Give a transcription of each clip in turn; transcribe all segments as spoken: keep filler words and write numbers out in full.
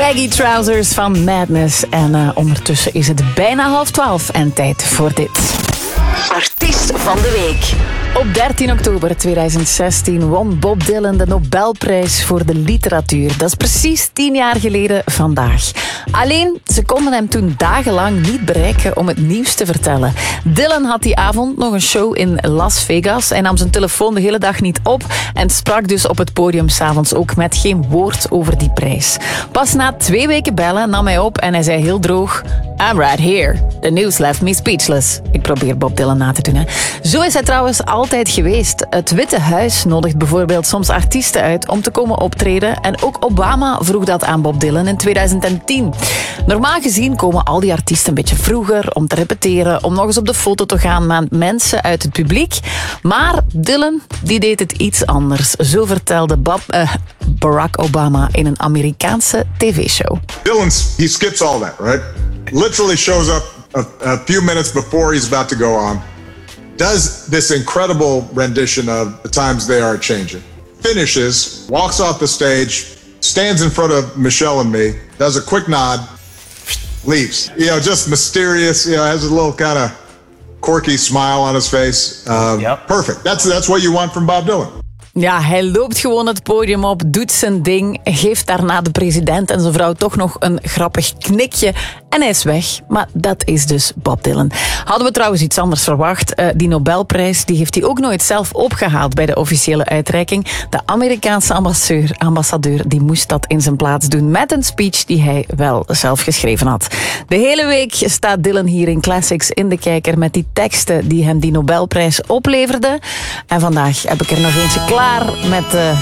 Baggy Trousers van Madness. En uh, ondertussen is het bijna half twaalf en tijd voor dit. Artiest van de week. Op dertien oktober tweeduizend zestien won Bob Dylan de Nobelprijs voor de literatuur. Dat is precies tien jaar geleden vandaag. Alleen, ze konden hem toen dagenlang niet bereiken om het nieuws te vertellen. Dylan had die avond nog een show in Las Vegas. Hij nam zijn telefoon de hele dag niet op en sprak dus op het podium 's avonds ook met geen woord over die prijs. Pas na twee weken bellen nam hij op en hij zei heel droog: I'm right here. The news left me speechless. Ik probeer Bob Dylan na te doen. Hè. Zo is hij trouwens altijd geweest. Het Witte Huis nodigt bijvoorbeeld soms artiesten uit om te komen optreden. En ook Obama vroeg dat aan Bob Dylan in tweeduizend tien. Normaal gezien komen al die artiesten een beetje vroeger om te repeteren, om nog eens op de foto te gaan met mensen uit het publiek. Maar Dylan, die deed het iets anders. Zo vertelde Bob, uh, Barack Obama in een Amerikaanse tv-show. Dylan, he skips all that, right? Literally shows up a, a few minutes before he's about to go on, does this incredible rendition of The Times They Are Changing, finishes, walks off the stage, stands in front of Michelle and me, does a quick nod, leaves. You know, just mysterious, you know, has a little kind of quirky smile on his face. Um, yep. Perfect. That's, that's what you want from Bob Dylan. Ja, hij loopt gewoon het podium op, doet zijn ding, geeft daarna de president en zijn vrouw toch nog een grappig knikje en hij is weg. Maar dat is dus Bob Dylan. Hadden we trouwens iets anders verwacht. Uh, die Nobelprijs die heeft hij ook nooit zelf opgehaald bij de officiële uitreiking. De Amerikaanse ambassadeur, ambassadeur die moest dat in zijn plaats doen met een speech die hij wel zelf geschreven had. De hele week staat Dylan hier in Classics in de kijker met die teksten die hem die Nobelprijs opleverden. En vandaag heb ik er nog eentje klaar. Met uh,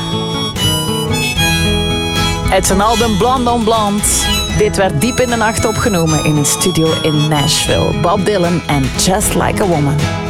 uit zijn album Blonde on Blonde. Dit werd diep in de nacht opgenomen in een studio in Nashville. Bob Dylan en Just Like a Woman.